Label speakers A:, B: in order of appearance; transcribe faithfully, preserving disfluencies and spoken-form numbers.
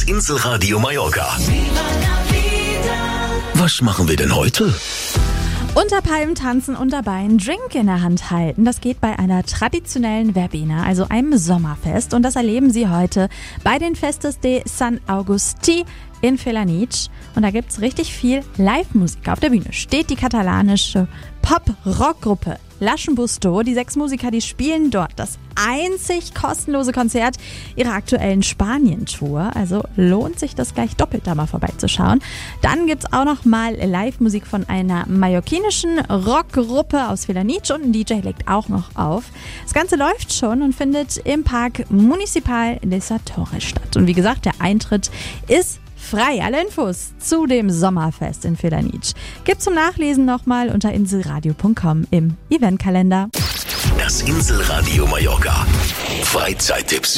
A: Inselradio Mallorca. Was machen wir denn heute?
B: Unter Palmen tanzen und dabei einen Drink in der Hand halten. Das geht bei einer traditionellen Verbena, also einem Sommerfest. Und das erleben Sie heute bei den Festes de San Agustí in Felanitx. Und da gibt's richtig viel Live-Musik. Auf der Bühne steht die katalanische Pop-Rock-Gruppe Laschenbusto. Die sechs Musiker, die spielen dort das einzig kostenlose Konzert ihrer aktuellen Spanien-Tour. Also lohnt sich das gleich doppelt, da mal vorbeizuschauen. Dann gibt's auch noch mal Live-Musik von einer mallorquinischen Rockgruppe aus Felanitx und ein D J legt auch noch auf. Das Ganze läuft schon und findet im Park Municipal de Sa Torre statt. Und wie gesagt, der Eintritt ist frei. Alle Infos zu dem Sommerfest in Felanitx gibt's zum Nachlesen nochmal unter inselradio punkt com im Eventkalender.
A: Das Inselradio Mallorca. Freizeittipps.